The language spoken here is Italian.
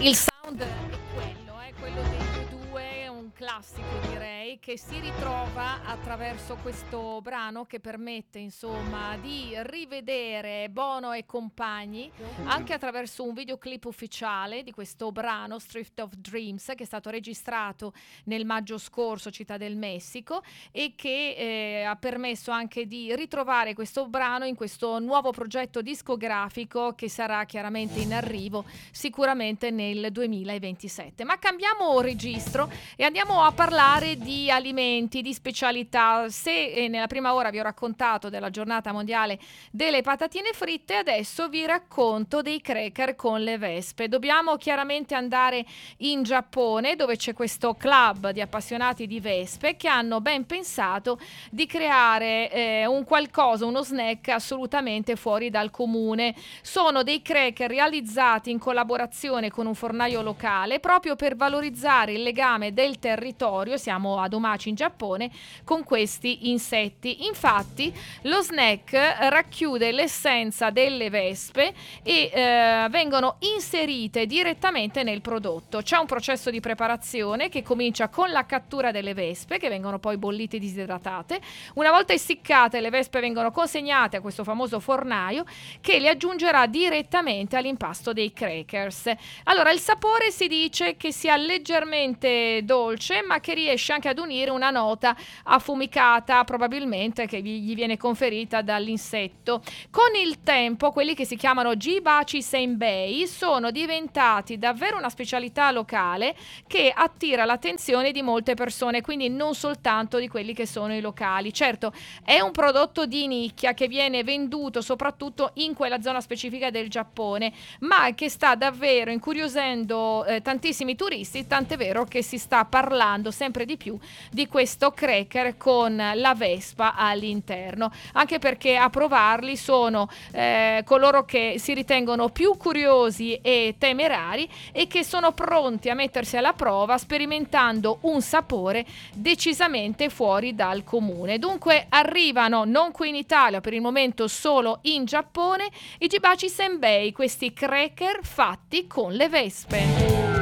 Il sound è quello degli U2, un classico direi, che si ritrova attraverso questo brano che permette insomma di rivedere Bono e compagni anche attraverso un videoclip ufficiale di questo brano Street of Dreams, che è stato registrato nel maggio scorso, Città del Messico, e che ha permesso anche di ritrovare questo brano in questo nuovo progetto discografico che sarà chiaramente in arrivo sicuramente nel 2027. Ma cambiamo registro e andiamo a parlare di alimenti, di specialità. Se nella prima ora vi ho raccontato della giornata mondiale delle patatine fritte, adesso vi racconto dei cracker con le vespe. Dobbiamo chiaramente andare in Giappone, dove c'è questo club di appassionati di vespe che hanno ben pensato di creare un qualcosa, uno snack assolutamente fuori dal comune. Sono dei cracker realizzati in collaborazione con un fornaio locale proprio per valorizzare il legame del territorio, siamo ad Omachi in Giappone, con questi insetti. Infatti lo snack racchiude l'essenza delle vespe e vengono inserite direttamente nel prodotto. C'è un processo di preparazione che comincia con la cattura delle vespe, che vengono poi bollite e disidratate. Una volta essiccate, le vespe vengono consegnate a questo famoso fornaio che le aggiungerà direttamente all'impasto dei crackers. Allora, il sapore si dice che sia leggermente dolce, ma che riesce anche ad unire una nota affumicata, probabilmente che gli viene conferita dall'insetto. Con il tempo, quelli che si chiamano Jibachi Senbei sono diventati davvero una specialità locale che attira l'attenzione di molte persone, quindi non soltanto di quelli che sono i locali. Certo, è un prodotto di nicchia che viene venduto soprattutto in quella zona specifica del Giappone, ma che sta davvero incuriosendo tantissimi turisti, tant'è vero che si sta parlando sempre di più di questo cracker con la vespa all'interno, anche perché a provarli sono coloro che si ritengono più curiosi e temerari e che sono pronti a mettersi alla prova sperimentando un sapore decisamente fuori dal comune. Dunque arrivano non qui in Italia, per il momento solo in Giappone, i Jibachi Senbei, questi cracker fatti con le vespe.